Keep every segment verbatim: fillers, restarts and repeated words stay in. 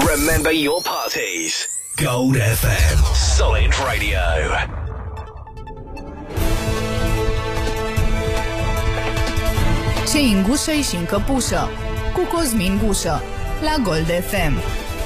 Remember your parties. Gold F M. Solid Radio. Ce în gușă și în căpușă, cu Cosmin Gușă, la Gold F M.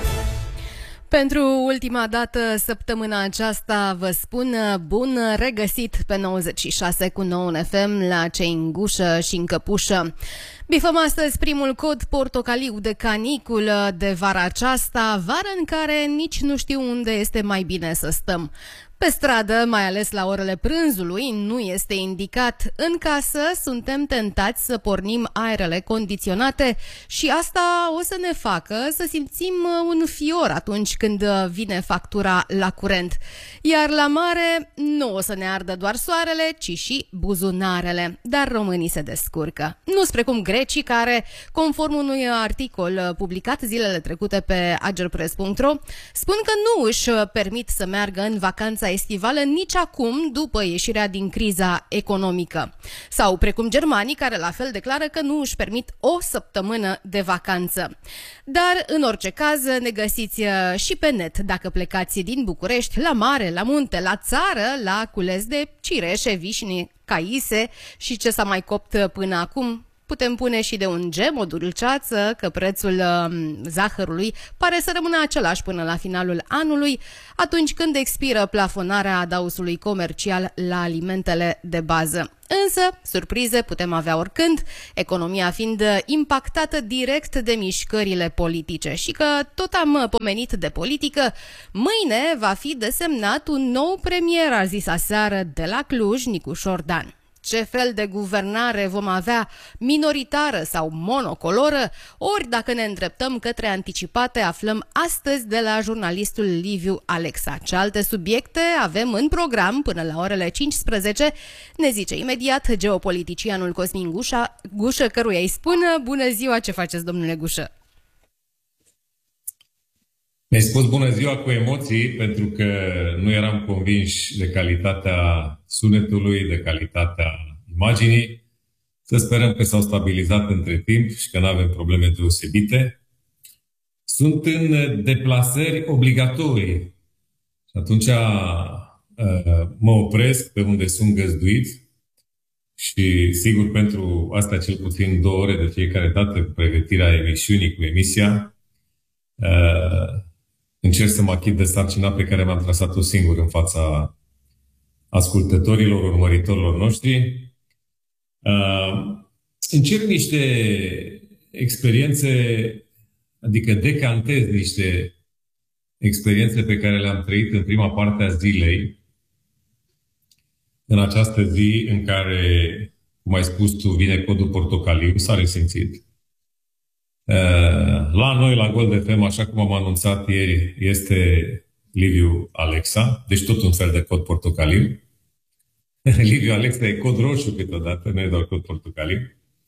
Pentru ultima dată săptămâna aceasta vă spun bun regăsit pe nouăzeci și șase cu nouă F M la Ce în gușă și în căpușă. Bifăm astăzi primul cod portocaliu de caniculă de vara aceasta, vară în care nici nu știu unde este mai bine să stăm. Pe stradă, mai ales la orele prânzului, nu este indicat. În casă suntem tentați să pornim aerele condiționate și asta o să ne facă să simțim un fior atunci când vine factura la curent. Iar la mare nu o să ne ardă doar soarele, ci și buzunarele. Dar românii se descurcă. Nu spre cum grecii care, conform unui articol publicat zilele trecute pe agerpress punct ro, spun că nu își permit să meargă în vacanța estivală nici acum, după ieșirea din criza economică. Sau precum germanii, care la fel declară că nu își permit o săptămână de vacanță. Dar, în orice caz, ne găsiți și pe net dacă plecați din București, la mare, la munte, la țară, la cules de cireșe, vișini, caise și ce s-a mai copt până acum. Putem pune și de un gem, o dulceață, că prețul uh, zahărului pare să rămână același până la finalul anului, atunci când expiră plafonarea adausului comercial la alimentele de bază. Însă, surprize putem avea oricând, economia fiind impactată direct de mișcările politice. Și că tot am pomenit de politică, mâine va fi desemnat un nou premier, a zis aseară de la Cluj, Nicu Șordan. Ce fel de guvernare vom avea, minoritară sau monocoloră, ori dacă ne îndreptăm către anticipate, aflăm astăzi de la jurnalistul Liviu Alexa. Ce alte subiecte avem în program până la orele cincisprezece, ne zice imediat geopoliticianul Cosmin Gușa, Gușă, căruia îi spun bună ziua, ce faceți, domnule Gușă? Mi-ai spus bună ziua cu emoții, pentru că nu eram convinși de calitatea sunetului, de calitatea imaginii. Să sperăm că s-au stabilizat între timp și că nu avem probleme deosebite. Sunt în deplasări obligatorii. Și atunci mă opresc pe unde sunt găzduit și, sigur, pentru asta cel puțin două ore de fiecare dată cu pregătirea emisiunii, cu emisia, încerc să mă achit de sarcina pe care mi-am trasat-o singur în fața ascultătorilor, urmăritorilor noștri. Uh, încerc niște experiențe, adică decantez niște experiențe pe care le-am trăit în prima parte a zilei, în această zi în care, cum ai spus tu, vine codul portocaliu, s-a resimțit. La noi, la Gold F M, așa cum am anunțat ieri, este Liviu Alexa, deci tot un fel de cod portocaliu. Liviu Alexa e cod roșu câteodată, nu e doar cod portocaliu.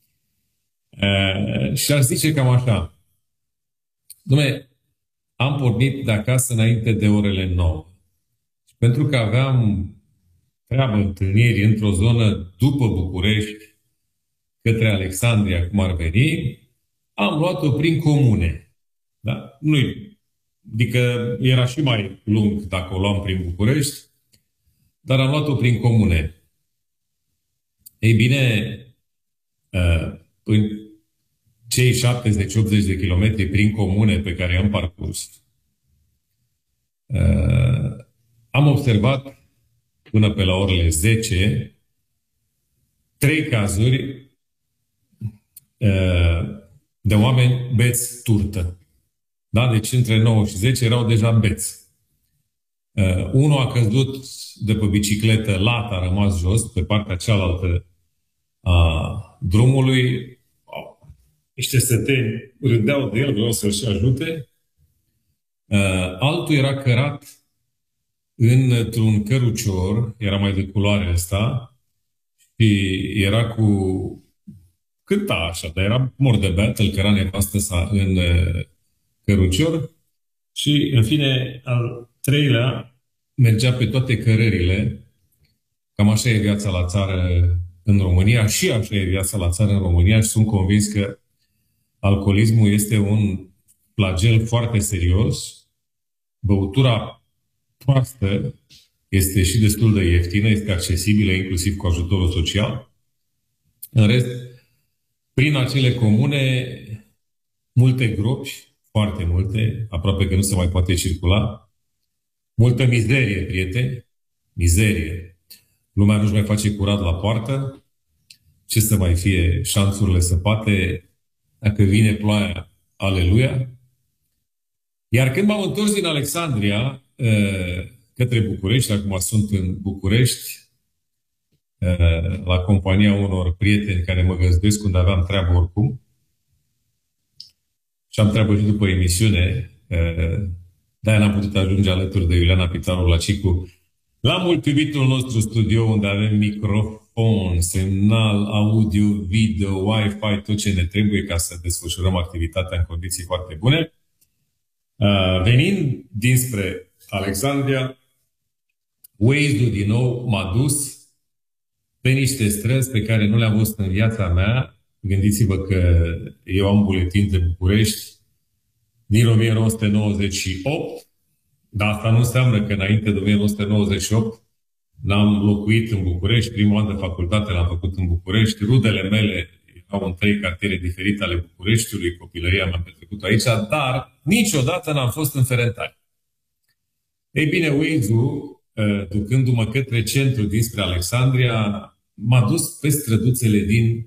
Și aș zice cam așa. Dom'le, am pornit de acasă înainte de orele nouă. Și pentru că aveam treabă, întâlniri într-o zonă după București, către Alexandria, cum ar veni, am luat-o prin comune. Da? Nu-i, adică era și mai lung dacă o luam prin București, dar am luat-o prin comune. Ei bine, în cei șaptezeci optzeci de kilometri prin comune pe care i-am parcurs, am observat până pe la orele zece trei cazuri de oameni beți turtă. Da? Deci între nouă și zece erau deja beți. Uh, unul a căzut de pe bicicletă, lat a rămas jos, pe partea cealaltă a drumului. Niște săteni râdeau de el, vreau să-l și ajute. Uh, altul era cărat într-un cărucior, era mai de culoare ăsta, și era cu cânta așa, dar era mor de beat, îl căra nevastă sa în cărucior și, în fine, al treilea mergea pe toate cărările. Cam așa e viața la țară în România și așa e viața la țară în România și sunt convins că alcoolismul este un flagel foarte serios. Băutura proastă este și destul de ieftină, este accesibilă inclusiv cu ajutorul social. În rest, prin acele comune, multe gropi, foarte multe, aproape că nu se mai poate circula, multă mizerie, prieteni, mizerie. Lumea nu-și mai face curat la poartă. Ce să mai fie șanțurile săpate? Dacă vine ploaia, aleluia. Iar când m-am întors din Alexandria către București, acum sunt în București, la compania unor prieteni care mă găzduiesc unde aveam treabă oricum, și am treabă și după emisiune, de-aia n-am putut ajunge alături de Iuliana Pitaru Vlacicu la mult iubitul nostru studio, unde avem microfon, semnal, audio, video, Wi-Fi, tot ce ne trebuie ca să desfășurăm activitatea în condiții foarte bune. Venind dinspre Alexandria, Waze-ul din nou m-a dus pe niște străzi pe care nu le-am văzut în viața mea. Gândiți-vă că eu am buletin de București din o mie nouă sute nouăzeci și opt, dar asta nu înseamnă că înainte de o mie nouă sute nouăzeci și opt n-am locuit în București. Primul an de facultate l-am făcut în București. Rudele mele erau în trei cartiere diferite ale Bucureștiului, copilăria m-am petrecut aici, dar niciodată n-am fost în Ferentari. Ei bine, Waze-ul, ducându-mă către centru dinspre Alexandria, m-a dus pe străduțele din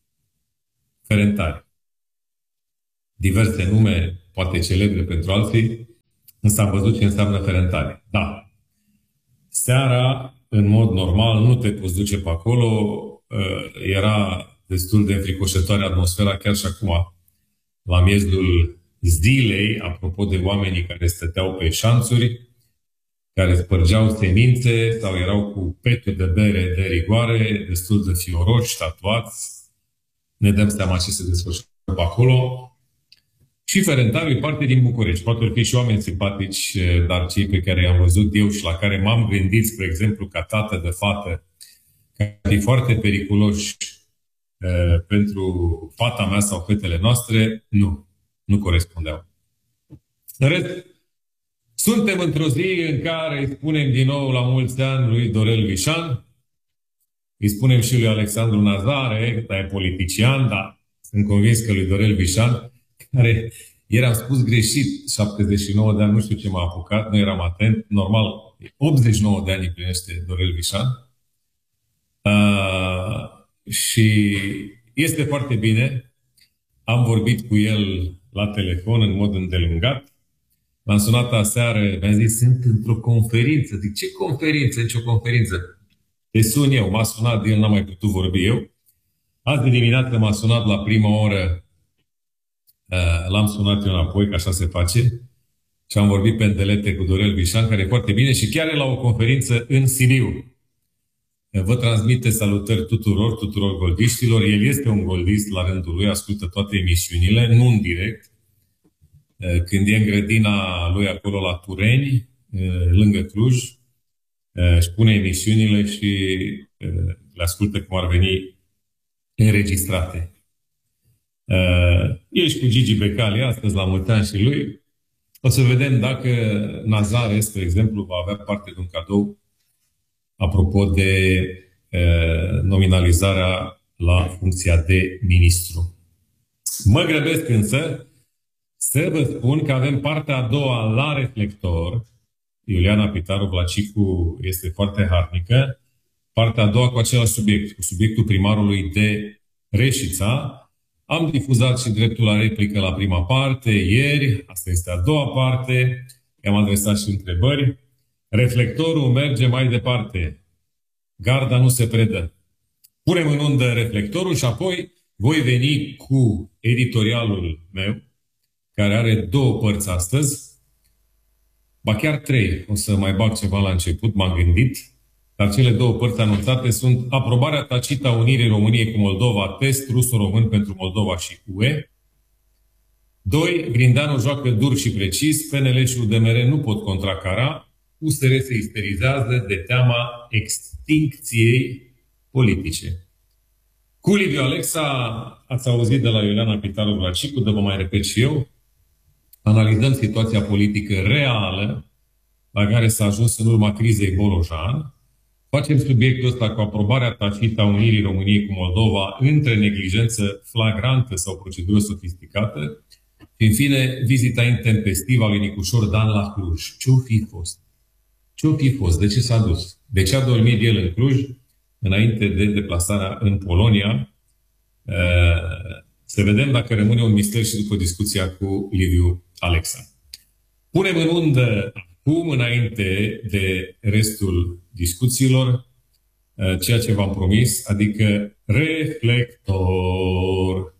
Ferentari. Diverse nume, poate celebre pentru alții, însă am văzut ce înseamnă Ferentari. Da. Seara, în mod normal, nu te poți duce pe acolo. Era destul de înfricoșătoare atmosfera chiar și acum, la miezul zilei, apropo de oamenii care stăteau pe șanțuri, care spărgeau semințe sau erau cu pete de bere de rigoare, destul de fioroși, tatuați. Ne dăm seama ce se desfășoară pe acolo. Și Ferentariu e parte din București. Poate fi și oameni simpatici, dar cei pe care i-am văzut eu și la care m-am gândit, spre exemplu, ca tată de fată, care e foarte periculoși uh, pentru fata mea sau fetele noastre, nu. Nu corespundeau. În rest, suntem într-o zi în care îi spunem din nou la mulți ani lui Dorel Vișan, îi spunem și lui Alexandru Nazare, că e politician, dar sunt convins că lui Dorel Vișan, care ieri am spus greșit, șaptezeci și nouă de ani, nu știu ce m-a apucat, nu eram atent, normal, optzeci și nouă de ani împlinește Dorel Vișan. Uh, și este foarte bine. Am vorbit cu el la telefon în mod îndelungat. L-am sunat aseară, mi-a zis, sunt într-o conferință. Zic, ce conferință? Nici o conferință. Te sun eu. M-a sunat, el n-am mai putut vorbi eu. Azi de dimineață m-a sunat la prima oră. L-am sunat eu înapoi, că așa se face. Și am vorbit pe îndelete cu Dorel Vișan, care e foarte bine și chiar e la o conferință în Sibiu. Vă transmite salutări tuturor, tuturor goldiștilor. El este un goldist la rândul lui, ascultă toate emisiunile, nu în direct. Când e în grădina lui acolo la Tureni, lângă Cluj, își pune emisiunile și le ascultă cum ar veni înregistrate. Ești cu Gigi Becali astăzi la mulți ani și lui. O să vedem dacă Nazare, spre exemplu, va avea parte de un cadou apropo de nominalizarea la funcția de ministru. Mă grăbesc însă să vă spun că avem partea a doua la reflector. Iuliana Pitaru Vlacicu este foarte harnică. Partea a doua cu același subiect, cu subiectul primarului de Reșița. Am difuzat și dreptul la replică la prima parte ieri. Asta este a doua parte. I-am adresat și întrebări. Reflectorul merge mai departe. Garda nu se predă. Punem în undă reflectorul și apoi voi veni cu editorialul meu, care are două părți astăzi, ba chiar trei. O să mai bag ceva la început, m-am gândit, dar cele două părți anunțate sunt aprobarea tacită a unirii României cu Moldova, test ruso-român pentru Moldova și U E. Doi. Grindeanu joacă dur și precis, P N L și U D M R nu pot contracara, U S R se isterizează de teama extincției politice. Cu Liviu Alexa ați auzit de la Iuliana Pitaru Vlacicu, de vă mai repet și eu. analizăm situația politică reală la care s-a ajuns în urma crizei Bolojan, facem subiectul ăsta cu aprobarea tacită a unirii României cu Moldova între neglijență flagrantă sau procedură sofisticată și, în fine, vizita intempestivă a lui Nicușor Dan la Cluj. Ce-o fi fost? Ce-o fi fost? De ce s-a dus? De ce a dormit el în Cluj înainte de deplasarea în Polonia? Să vedem dacă rămâne un mister și după discuția cu Liviu Alexa. Punem în undă acum, înainte de restul discuțiilor, ceea ce v-am promis, adică reflector.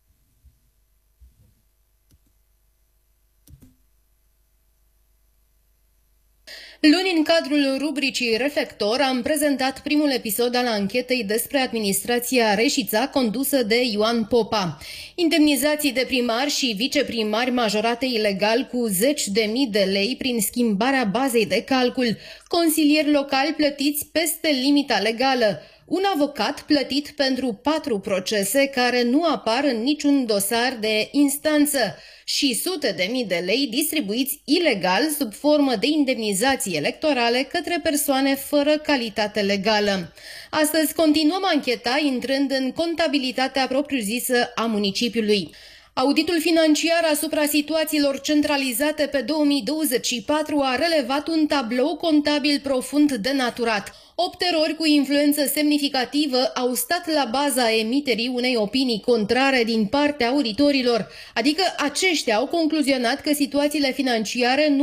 Luni, în cadrul rubricii Reflector, am prezentat primul episod al anchetei despre administrația Reșița, condusă de Ioan Popa. Indemnizații de primari și viceprimari majorate ilegal cu zeci de mii de lei prin schimbarea bazei de calcul, consilieri locali plătiți peste limita legală, un avocat plătit pentru patru procese care nu apar în niciun dosar de instanță și sute de mii de lei distribuiți ilegal sub formă de indemnizații electorale către persoane fără calitate legală. Astăzi continuăm ancheta intrând în contabilitatea propriu-zisă a municipiului. Auditul financiar asupra situațiilor centralizate pe două mii douăzeci și patru a relevat un tablou contabil profund denaturat. Opt erori cu influență semnificativă au stat la baza emiterii unei opinii contrare din partea auditorilor, adică aceștia au concluzionat că situațiile financiare nu